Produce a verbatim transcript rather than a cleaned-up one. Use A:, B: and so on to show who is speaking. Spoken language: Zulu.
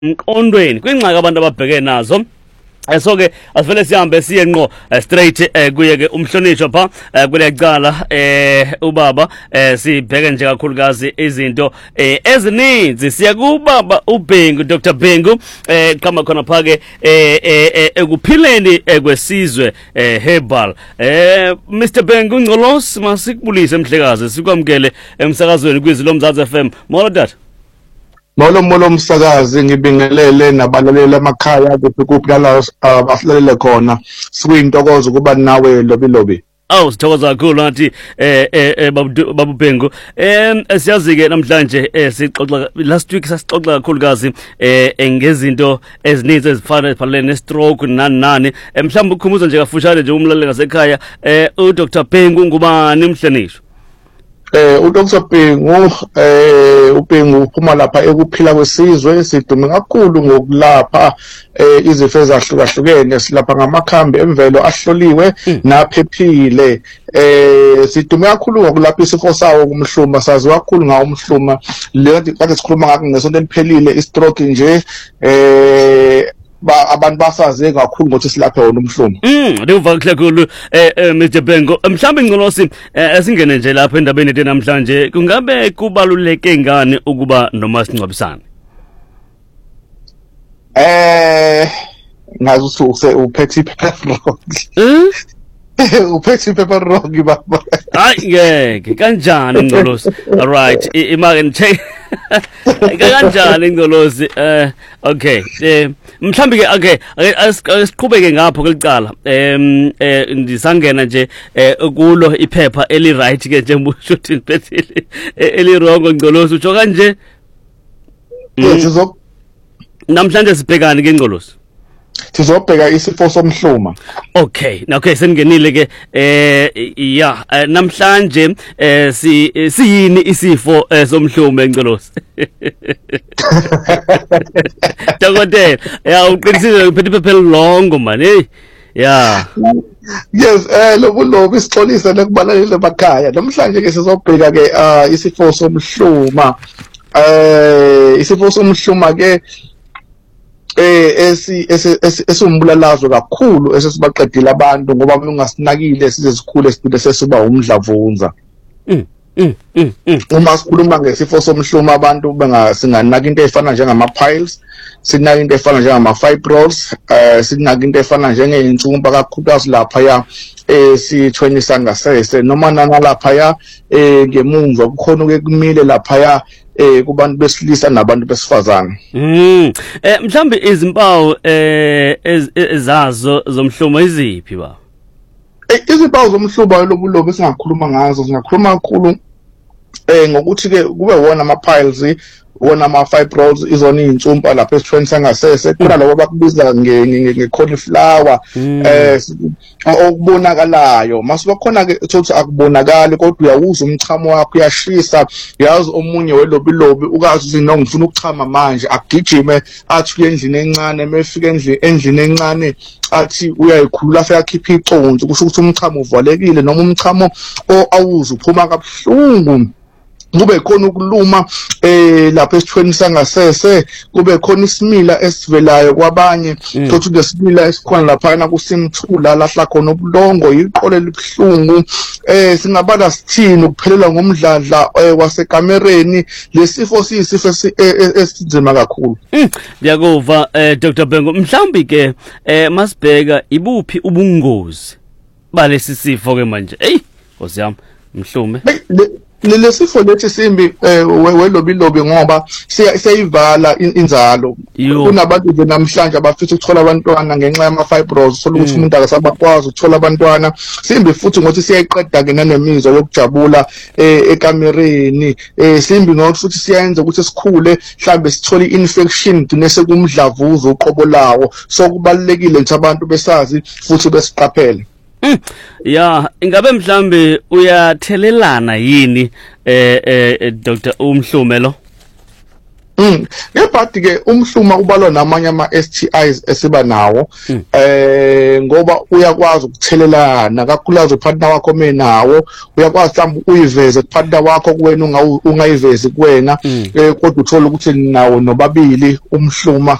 A: Mqondweni kwingxaki abantu ababheke nazo so ke asivele sihambe siye ngqo straight kuye ke umhlonishwa pha kule cala eh ubaba sibheke nje kakhulukazi izinto ezininzi siya kubaba uBhengu Doctor Bhengu eh qhama khona pha ke ekuphileni kwesizwe herbal eh Mister Bhengu Ngcolosi masikubulise mhlekazi sikwamkele emsakazweni kwizilo Mzansi F M molo dad.
B: Molo molo msakazi ngibingelele nabalaleli emakhaya kuphi kuphi la abahlelele khona sikuyintokozo ukuba nawe lobi lobi.
A: Awu sithokoza kakhulu nathi eh eh babu Bhengu em siyazi ke namhlanje sixoxa last week sasixoxa kakhulukazi eh ngezinto ezininzi ezifana eziphalene ne-stroke nani nani mhlawumbe ukukhumbuza nje kafushane nje umlaleli ngasekhaya eh uDoctor Bhengu ngubani umhlonishwa?
B: Eh uDoctor Bhengu eh uBhengu uphuma lapha ekuphila kwesizwe sidume kakhulu ngokulapha eh izifo ezahlukahlukene silapha ngamakhambi emvelo ahloliwe naphephile eh sidume kakhulu ngokulapha isifo sawo kumhluma sazi kakhulu ngawo umhluma le kade sikhuluma ngakho ngesonto eliphelile i-stroke nje eh ba abantu basaze kakhulu ngokuthi silaphe wona umhluma.
A: Mm, ndiva kakhulu eh Mister Bhengu mhlambe Ngcolosi esingene nje lapha endabeni ethe namhlanje kungabe kubaluleke ngani ukuba nomasingcwabisane?
B: Eh ngazi ukuthi uphethe pepperoni.
A: Eh?
B: Uphethe pepperoni baba.
A: Hayi ngeke kanjani Ngcolosi? All right imake nje kanjani Ngcolosi eh okay eh mhlambi ke okay asiqhubeke ngapho kelicala em ndisangena nje kulo iphepha eli right ke nje mbushuthi niphethile eli wrong Ngcolosi utsho kanje
B: sizo
A: namhlanje sibhekani ke Ngcolosi?
B: Sizobheka isifo somhluma.
A: Okay, okay sengenile ke eh yeah namhlanje eh si siyini isifo somhluma Ngcolosi? Dokotela ya uqinisile uphethe iphepha longo man hey yeah.
B: Yes eh lobulobi isixolisa nekubalalele emakhaya namhlanje ke sizobheka ke isifo somhluma eh isifo somhluma ke eh esi esimbulalazo kakhulu esesibaqedile abantu ngoba ungasinakile size sikhule sipile sesiba umdlavunza.
A: Mm mm mm
B: uma sikhuluma ngesifo somhluma abantu bengasinganaki into efana njengama piles sinaka into efana njengama fibroids eh sinaka into efana njengeintsumpa kakhulukazi lapha ya eh sithwenisa ngasese noma nana lapha ya eh ngemuva kukhona ukukumile lapha ya eh kubantu besilisa nabantu besifazana.
A: Mm eh mhlambe izimpawu eh ezazo zomhluma iziphi ba?
B: Eh izimpawu zomhluma lobulobi singakhuluma ngazo singakhuluma kakhulu eh ngokuthi ke kube wona ama piles wona ama fibroids izona intsumpa lapha esithwenisa ngasese kuna lokho bakubiza nge cauliflower eh okubonakalayo mase khona ke ukuthi akubonakali kodwa uyawuza umchamo wakho uyashisa yazi omunye welobilobi ukazi ukuthi no ngifuna ukuchama manje agijime athi endlini encane mefika endlini endlini encane athi uyayikhulula seyakhipha iconsi kusho ukuthi umchamo uvalekile noma umchamo awuza uphuma kabuhlungu kube khona ukuluma eh lapha esithwenisa ngasese kube khona isimila esivelayo kwabanye futhi kunesimila esikhona lapha na kusimthula lahla khona ubulongo iqole libhlungu eh singabala sithini ukuphelela ngomdladla wasekamereni lesifo siyisifo esinzima kakhulu.
A: Ngiyakuva eh Doctor Bhengu mhlambi ke eh masibheka ibuphi ubungozi balesi sifo ke manje hey Nkosi yami mhlume
B: lesifo lethi simbi welobi lobi ngoba siyayivala inzalo kunabantu nje namhlanje abafisa ukuthola abantwana ngenxa yama fibroids sokuthi ukuthi umuntu akasabakwazi ukuthola abantwana simbi futhi ngokuthi siyayiqeda ke nanemizwa yokujabula ekamereni simbi ngokuthi futhi siyenza ukuthi sikhule mhlambe sithole infection dinese kumdlavuza uqobo lawo so kubalekile nje abantu besazi futhi besiqaphele.
A: Mm. Ya ingabe mhlambe uyathelelana yini eh eh Doctor Umhlume lo?
B: Mm. Ngebhadi ke umhluma ubalwa namanye ama S T Is esiba nawo eh ngoba uyakwazi ukuthelelana kakhulukazi upartner wakho menawo uyakwazi mhlawumbe uyiveze kupartner wakho kuwena ungayivezi kuwena kodwa uthola ukuthi nawo nobabili umhluma